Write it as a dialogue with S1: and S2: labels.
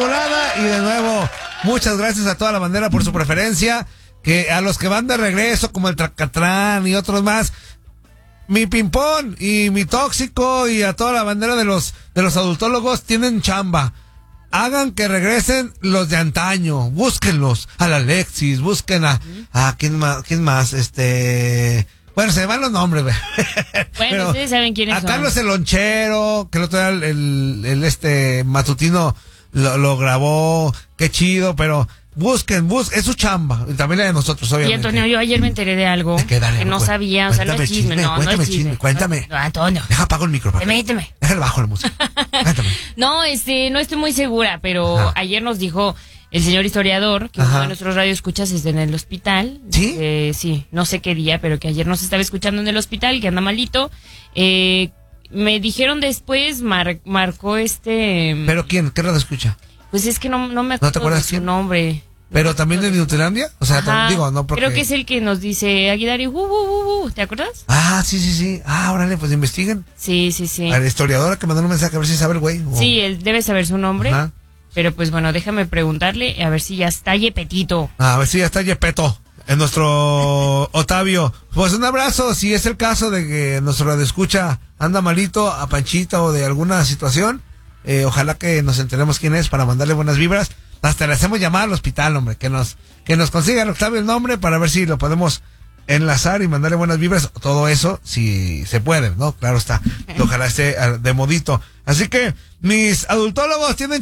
S1: volada. Y de nuevo, muchas gracias a toda la bandera por su preferencia. Que a los que van de regreso, como el Tracatrán y otros más, mi Pimpón y mi Tóxico y a toda la bandera de los adultólogos tienen chamba. Hagan que regresen los de antaño, búsquenlos, a la Alexis, busquen a quién más, bueno, se me van los nombres, güey.
S2: Bueno, pero ustedes saben quiénes son.
S1: A Carlos el Lonchero, que el otro día el matutino lo grabó, qué chido, pero busquen, es su chamba, y también la de nosotros, obviamente.
S2: Y Antonio, yo ayer me enteré de algo que no sabía, o sea, no es chisme, no es chisme.
S1: Cuéntame.
S2: No, Antonio.
S1: Deja, apago el micro.
S2: Permíteme.
S1: Déjale bajo la música. Cuéntame.
S2: No, no estoy muy segura, pero ayer nos dijo el señor historiador que uno de nuestros radioescuchas es en el hospital.
S1: ¿Sí?
S2: Sí, no sé qué día, pero que ayer nos estaba escuchando en el hospital, que anda malito. Me dijeron después, marcó
S1: ¿Pero quién? ¿Qué radio escucha?
S2: Pues es que no me acuerdo.
S1: ¿No te acuerdas
S2: de su nombre?
S1: ¿Pero también de Nutlandia? O sea, no porque...
S2: Creo que es el que nos dice Aguilar y ¿te acuerdas?
S1: Ah, sí. Órale, pues investiguen.
S2: Sí.
S1: A la historiadora que mandó un mensaje a ver si sabe el güey.
S2: Sí, él debe saber su nombre.
S1: Ajá.
S2: Pero pues bueno, déjame preguntarle a ver si ya está Yepetito.
S1: A ver si ya está Yepeto. En nuestro Otavio. Pues un abrazo, si es el caso de que nuestro radioescucha anda malito a Panchita o de alguna situación. Ojalá que nos enteremos quién es para mandarle buenas vibras. Hasta le hacemos llamar al hospital, hombre, que nos consiga el Octavio el nombre para ver si lo podemos enlazar y mandarle buenas vibras. Todo eso, si se puede, ¿no? Claro está. Ojalá esté de modito. Así que mis adultólogos tienen